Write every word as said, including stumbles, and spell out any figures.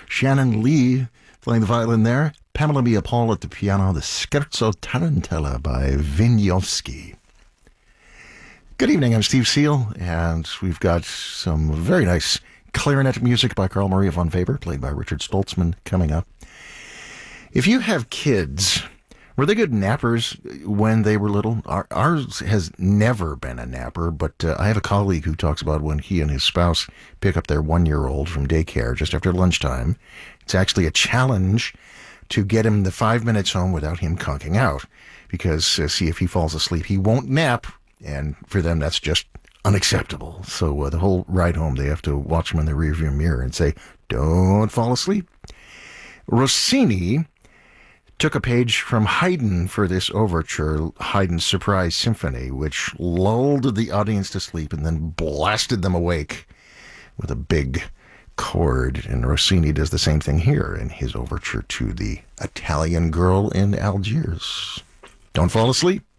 Shannon Lee playing the violin there. Pamela Mia Paul at the piano, the Scherzo Tarantella by Wieniawski. Good evening, I'm Steve Seal, and we've got some very nice clarinet music by Carl Maria von Weber, played by Richard Stoltzman, coming up. If you have kids, were they good nappers when they were little? Our, ours has never been a napper, but uh, I have a colleague who talks about when he and his spouse pick up their one-year-old from daycare just after lunchtime. It's actually a challenge to get him the five minutes home without him conking out, because uh, see if he falls asleep. He won't nap, and for them that's just unacceptable. So uh, the whole ride home they have to watch him in the rearview mirror and say, don't fall asleep. Rossini took a page from Haydn for this overture, Haydn's Surprise Symphony, which lulled the audience to sleep and then blasted them awake with a big chord. And Rossini does the same thing here in his overture to the Italian Girl in Algiers. Don't fall asleep.